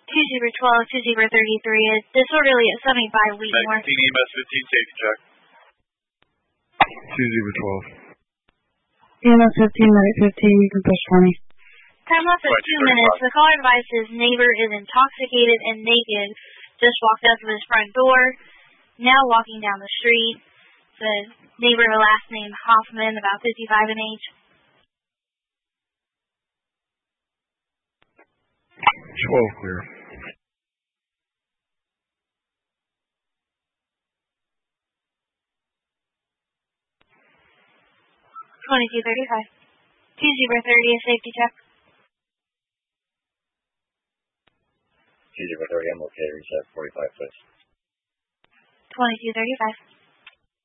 2-0-12, 2-0-33 is disorderly at 75 Wheat North. 19 EMS 15, safety check. 2-0-12. EMS 15, medic 15, you can push 20. Time left at 2 minutes. The caller advised his neighbor is intoxicated and naked. Just walked out of his front door. Now walking down the street. The neighbor, last name Hoffman, about 55 in age. 12 clear. $22.35. 2-0-30, a safety check. 2-0-30, I'm okay. Reset 45, please. $22.35.